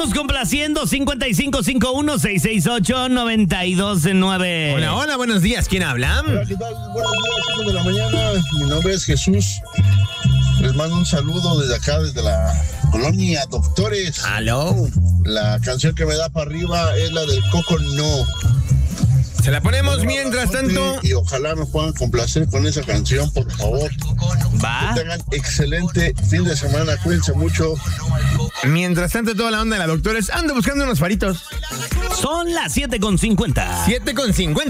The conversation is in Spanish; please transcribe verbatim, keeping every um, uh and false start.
estamos complaciendo. cincuenta y cinco cincuenta y uno, seiscientos sesenta y ocho, noventa y dos nueve. Hola, hola, buenos días. ¿Quién habla? Hola, ¿qué tal? Buenos días, chicos de la mañana. Mi nombre es Jesús. Les mando un saludo desde acá, desde la colonia Doctores. Aló. La canción que me da para arriba es la del Coco No. Se la ponemos mientras tanto. Y ojalá nos puedan complacer con esa canción, por favor. Va. Que tengan excelente fin de semana. Cuídense mucho. Mientras tanto, toda la onda de la Doctores anda buscando unos faritos. Son las siete con cincuenta. siete con cincuenta.